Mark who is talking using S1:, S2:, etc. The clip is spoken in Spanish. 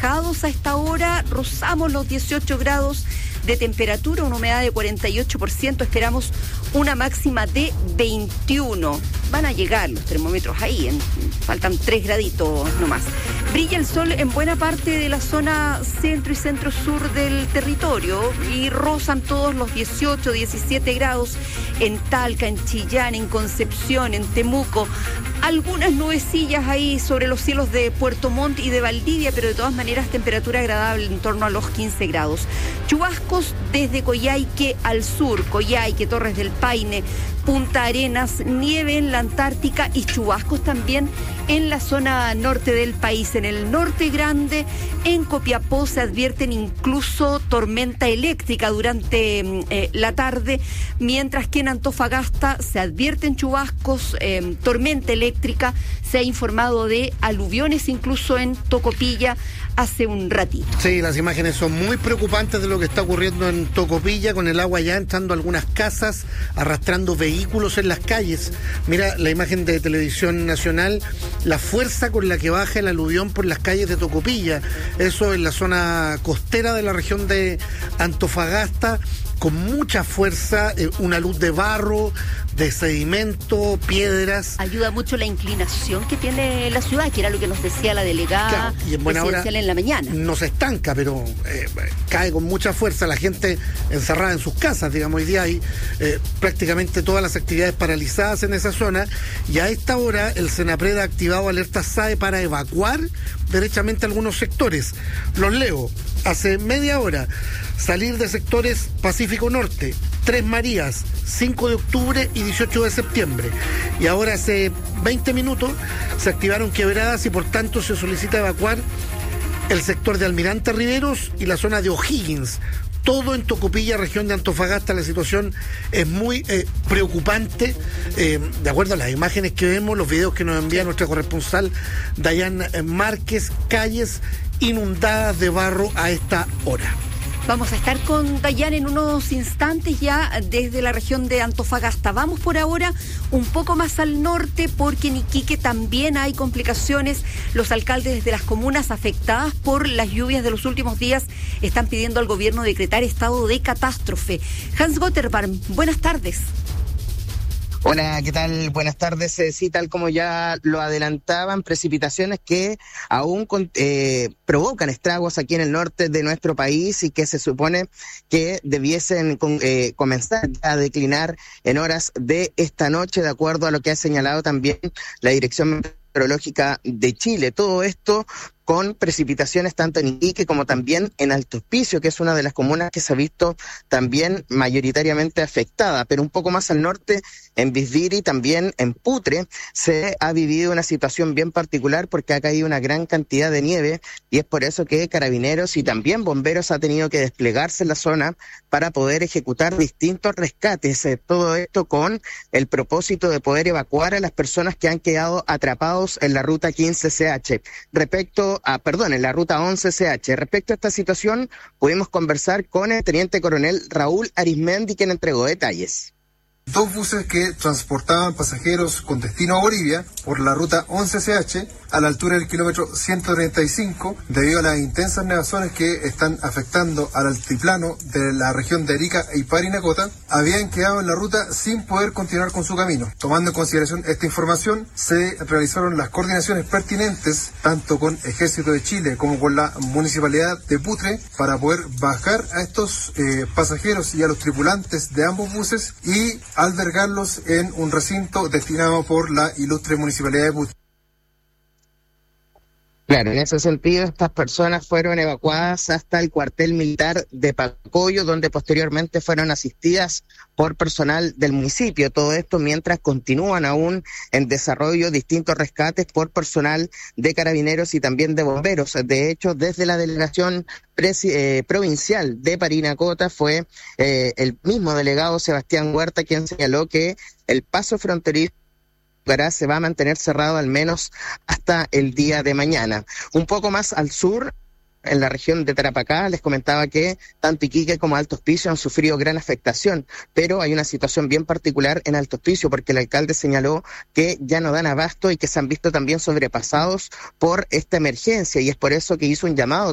S1: despejados a esta hora, rozamos los 18 grados de temperatura, una humedad de 48%, esperamos una máxima de 21. Van a llegar los termómetros ahí, faltan 3 graditos nomás. Brilla el sol en buena parte de la zona centro y centro-sur del territorio y rozan todos los 18, 17 grados en Talca, en Chillán, en Concepción, en Temuco. Algunas nubecillas ahí sobre los cielos de Puerto Montt y de Valdivia, pero de todas maneras temperatura agradable en torno a los 15 grados. Chubascos desde Coyhaique al sur, Coyhaique, Torres del Paine, Punta Arenas, nieve en la Antártica y chubascos también en la zona norte del país. En el norte grande, en Copiapó, se advierten incluso tormenta eléctrica durante la tarde, mientras que en Antofagasta se advierten chubascos, tormenta eléctrica. Se ha informado de aluviones incluso en Tocopilla hace un ratito.
S2: Sí, las imágenes son muy preocupantes de lo que está ocurriendo en Tocopilla, con el agua ya entrando a algunas casas, arrastrando vehículos en las calles. Mira la imagen de Televisión Nacional, la fuerza con la que baja el aluvión por las calles de Tocopilla. Eso en la zona costera de la región de Antofagasta, con mucha fuerza, una luz de barro, de sedimento, piedras.
S1: Ayuda mucho la inclinación que tiene la ciudad, que era lo que nos decía la delegada,
S2: claro, y en buena hora
S1: en la mañana.
S2: No se estanca, pero cae con mucha fuerza, la gente encerrada en sus casas, digamos. Hoy día hay prácticamente todas las actividades paralizadas en esa zona, y a esta hora el Senapred ha activado alerta SAE para evacuar derechamente algunos sectores. Los leo. Hace media hora, salir de sectores Pacífico Norte, Tres Marías, 5 de octubre y 18 de septiembre. Y ahora hace 20 minutos se activaron quebradas y por tanto se solicita evacuar el sector de Almirante Riveros y la zona de O'Higgins. Todo en Tocopilla, región de Antofagasta. La situación es muy preocupante, de acuerdo a las imágenes que vemos, los videos que nos envía nuestra corresponsal Dayan Márquez, calles inundadas de barro a esta hora.
S1: Vamos a estar con Dayan en unos instantes ya desde la región de Antofagasta. Vamos por ahora un poco más al norte porque en Iquique también hay complicaciones. Los alcaldes de las comunas afectadas por las lluvias de los últimos días están pidiendo al gobierno decretar estado de catástrofe. Hans Gotterbarm, buenas tardes.
S3: Hola, ¿qué tal? Buenas tardes. Sí, tal como ya lo adelantaban, precipitaciones que aún provocan estragos aquí en el norte de nuestro país y que se supone que debiesen comenzar a declinar en horas de esta noche, de acuerdo a lo que ha señalado también la Dirección Meteorológica de Chile. Todo esto con precipitaciones tanto en Iquique como también en Alto Hospicio, que es una de las comunas que se ha visto también mayoritariamente afectada, pero un poco más al norte, en Visviri, también en Putre, se ha vivido una situación bien particular porque ha caído una gran cantidad de nieve y es por eso que carabineros y también bomberos han tenido que desplegarse en la zona para poder ejecutar distintos rescates, todo esto con el propósito de poder evacuar a las personas que han quedado atrapados en la ruta 15CH. En la ruta 11CH. Respecto a esta situación, pudimos conversar con el teniente coronel Raúl Arismendi, quien entregó detalles.
S4: 2 buses que transportaban pasajeros con destino a Bolivia por la ruta 11CH a la altura del kilómetro 135, debido a las intensas nevazones que están afectando al altiplano de la región de Arica y Parinacota, habían quedado en la ruta sin poder continuar con su camino. Tomando en consideración esta información, se realizaron las coordinaciones pertinentes tanto con Ejército de Chile como con la Municipalidad de Putre para poder bajar a estos pasajeros y a los tripulantes de ambos buses y albergarlos en un recinto destinado por la ilustre Municipalidad de Putre.
S3: Claro, en ese sentido, estas personas fueron evacuadas hasta el cuartel militar de Pacoyo, donde posteriormente fueron asistidas por personal del municipio. Todo esto mientras continúan aún en desarrollo distintos rescates por personal de carabineros y también de bomberos. De hecho, desde la delegación provincial de Parinacota fue el mismo delegado Sebastián Huerta quien señaló que el paso fronterizo se va a mantener cerrado al menos hasta el día de mañana. Un poco más al sur, en la región de Tarapacá, les comentaba que tanto Iquique como Alto Hospicio han sufrido gran afectación, pero hay una situación bien particular en Alto Hospicio porque el alcalde señaló que ya no dan abasto y que se han visto también sobrepasados por esta emergencia, y es por eso que hizo un llamado